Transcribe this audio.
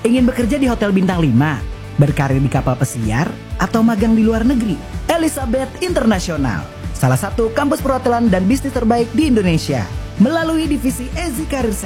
Ingin bekerja di hotel bintang 5, berkarir di kapal pesiar, atau magang di luar negeri? Elizabeth International, salah satu kampus perhotelan dan bisnis terbaik di Indonesia. Melalui divisi Ezi Career